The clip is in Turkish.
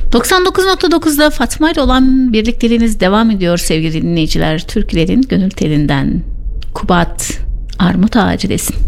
99.9'da Fatma ile olan birlikteliğiniz devam ediyor sevgili dinleyiciler. Türkülerin gönül telinden Kubat Armut Ağacı desin.